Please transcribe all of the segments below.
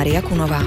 Mária Kunová.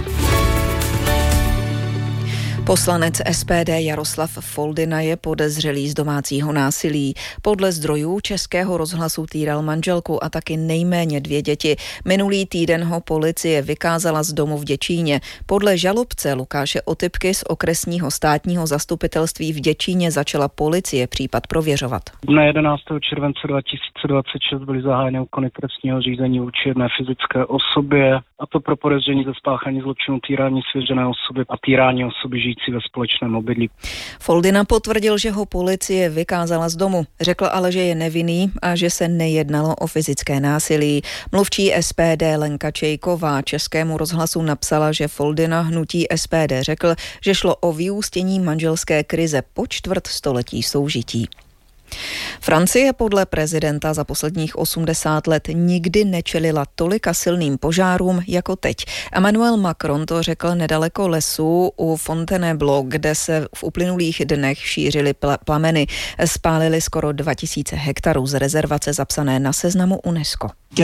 Poslanec SPD Jaroslav Foldyna je podezřelý z domácího násilí. Podle zdrojů Českého rozhlasu týral manželku a taky nejméně 2 děti. Minulý týden ho policie vykázala z domu v Děčíně. Podle žalobce Lukáše Otypky z okresního státního zastupitelství v Děčíně začala policie případ prověřovat. Dne 11. července 2026 byly zahájeny úkony trestního řízení vůči jedné fyzické osobě, a to pro podezření ze spáchání zločinu týrání svěřené osoby a týrání osoby žijící ve společném obydlí. Foldyna potvrdil, že ho policie vykázala z domu. Řekl ale, že je nevinný a že se nejednalo o fyzické násilí. Mluvčí SPD Lenka Čejková Českému rozhlasu napsala, že Foldyna hnutí SPD řekl, že šlo o vyústění manželské krize po čtvrtstoletí soužití. Francie podle prezidenta za posledních 80 let nikdy nečelila tolika silným požárům jako teď. Emmanuel Macron to řekl nedaleko lesu u Fontainebleau, kde se v uplynulých dnech šířily plameny. Spálili skoro 2000 hektarů z rezervace zapsané na seznamu UNESCO.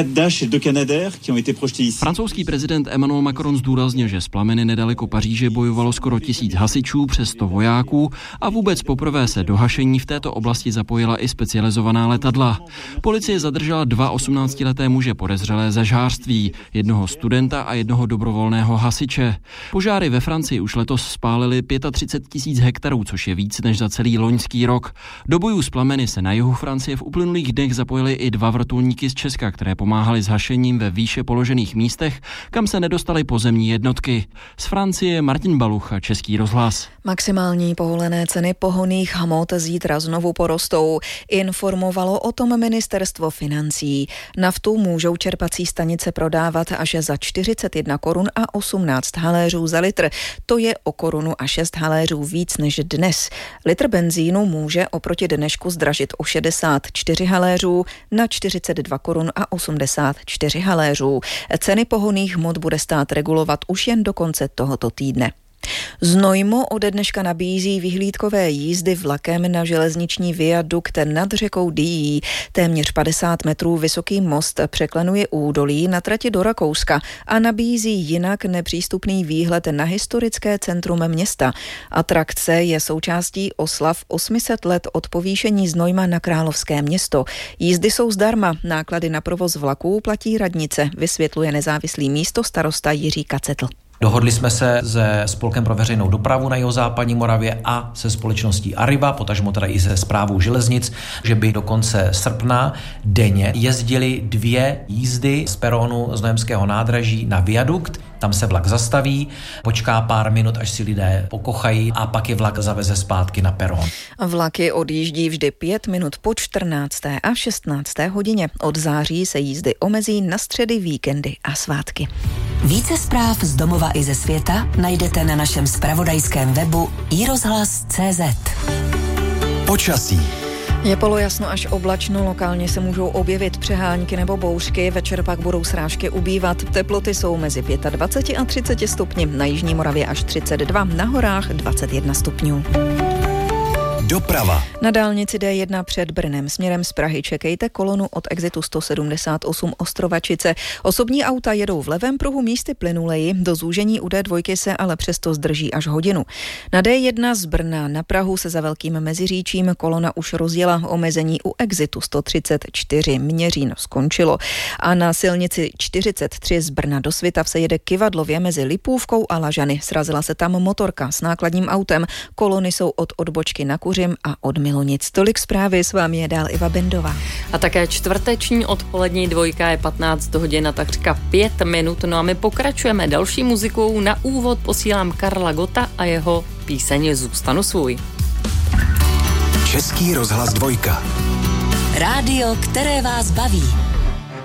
Francouzský prezident Emmanuel Macron zdůraznil, že z plameny nedaleko Paříže bojovalo skoro 1000 hasičů přes 100 vojáků a vůbec poprvé se do hašení v této oblasti zapojila i specializovaná letadla. Policie zadržela 2 18leté muže podezřelé ze žhářství, jednoho studenta a jednoho dobrovolného hasiče. Požáry ve Francii už letos spálily 35 000 hektarů, což je víc než za celý loňský rok. Do bojů s plameny se na jihu Francie v uplynulých dnech zapojili i 2 vrtulníky z Česka, které pomáhali s hašením ve výše položených místech, kam se nedostaly pozemní jednotky. Z Francie Martin Balucha, Český rozhlas. Maximální povolené ceny pohonných hmot zítra znovu porostou. Informovalo o tom ministerstvo financí. Naftu můžou čerpací stanice prodávat až za 41 korun a 18 haléřů za litr. To je o korunu a 6 haléřů víc než dnes. Litr benzínu může oproti dnešku zdražit o 64 haléřů na 42 korun a 84 haléřů. Ceny pohonných hmot bude stát regulovat už jen do konce tohoto týdne. Znojmo ode dneška nabízí vyhlídkové jízdy vlakem na železniční viadukt nad řekou Dyjí. Téměř 50 metrů vysoký most překlenuje údolí na trati do Rakouska a nabízí jinak nepřístupný výhled na historické centrum města. Atrakce je součástí oslav 800 let od povýšení Znojma na královské město. Jízdy jsou zdarma, náklady na provoz vlaků platí radnice, vysvětluje nezávislý místostarosta Jiří Kacetl. Dohodli jsme se se Spolkem pro veřejnou dopravu na jihozápadní Moravě a se společností Arriva, potažmo teda i se správou železnic, že by do konce srpna denně jezdily 2 jízdy z peronu Znojemského nádraží na viadukt. Tam se vlak zastaví, počká pár minut, až si lidé pokochají a pak je vlak zaveze zpátky na peron. Vlaky odjíždí vždy 5 minut po 14. a 16. hodině. Od září se jízdy omezí na středy, víkendy a svátky. Více zpráv z domova i ze světa najdete na našem zpravodajském webu iRozhlas.cz. Počasí. Je polojasno až oblačno, lokálně se můžou objevit přehánky nebo bouřky, večer pak budou srážky ubývat. Teploty jsou mezi 25 a 30 stupni, na jižní Moravě až 32, na horách 21 stupňů. Doprava. Na dálnici D1 před Brnem směrem z Prahy čekejte kolonu od exitu 178 Ostrovačice. Osobní auta jedou v levém pruhu místy plynuleji, do zúžení u D2 se ale přesto zdrží až hodinu. Na D1 z Brna na Prahu se za Velkým Meziříčím kolona už rozjela, omezení u exitu 134 Měřín skončilo. A na silnici 43 z Brna do Svitav se jede kyvadlově mezi Lipůvkou a Lažany. Srazila se tam motorka s nákladním autem. Kolony jsou od odbočky na Kuřim a od Milonic. Tolik zprávy, s vámi je dál Iva Bendová. A také čtvrteční odpolední dvojka je 15 hodin a takřka 5 minut. No a my pokračujeme další muzikou. Na úvod posílám Karla Gotta a jeho píseň Zůstanu svůj. Český rozhlas 2. Rádio, které vás baví.